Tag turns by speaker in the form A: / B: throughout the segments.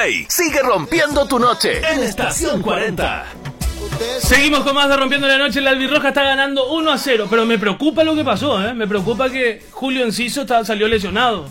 A: Play sigue rompiendo tu noche en Estación 40.
B: Seguimos con más de Rompiendo la Noche. La albirroja está ganando 1-0. Pero me preocupa lo que pasó, Me preocupa que Julio Enciso salió lesionado.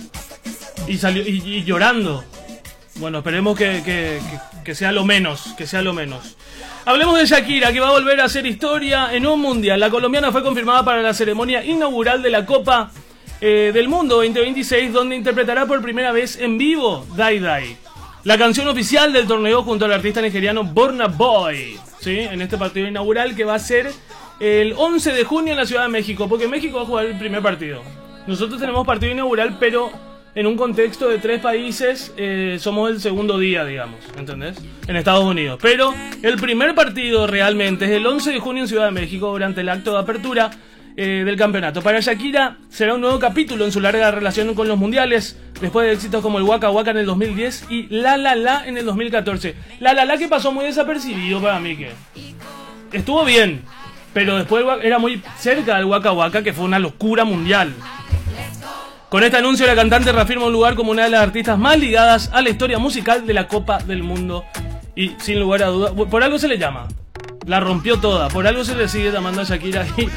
B: Y llorando. Bueno, esperemos que sea lo menos. Que sea lo menos. Hablemos de Shakira, que va a volver a hacer historia en un mundial. La colombiana fue confirmada para la ceremonia inaugural de la Copa del Mundo 2026, donde interpretará por primera vez en vivo Die Die, la canción oficial del torneo, junto al artista nigeriano Burna Boy, ¿sí? En este partido inaugural que va a ser el 11 de junio en la Ciudad de México, porque México va a jugar el primer partido. Nosotros tenemos partido inaugural, pero en un contexto de 3 países, somos el segundo día, digamos, ¿entendés? En Estados Unidos. Pero el primer partido realmente es el 11 de junio en Ciudad de México, durante el acto de apertura del campeonato. Para Shakira será un nuevo capítulo en su larga relación con los mundiales, después de éxitos como el Waka Waka en el 2010 y La La La en el 2014. La La La que pasó muy desapercibido para mí, que estuvo bien, pero después era muy cerca del Waka Waka, que fue una locura mundial. Con este anuncio, la cantante reafirma un lugar como una de las artistas más ligadas a la historia musical de la Copa del Mundo, y sin lugar a dudas, por algo se le llama, la rompió toda, por algo se le sigue llamando a Shakira. Y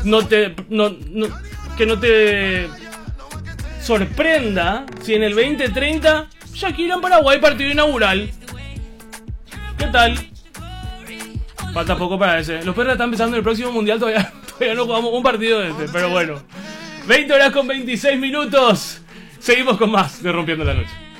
B: que no te sorprenda si en el 2030 Shakira en Paraguay, partido inaugural. ¿Qué tal? Falta poco para ese. Los perros están pensando en el próximo mundial, todavía no jugamos un partido de este, pero bueno. 20 horas con 26 minutos. Seguimos con más de Rompiendo la Noche.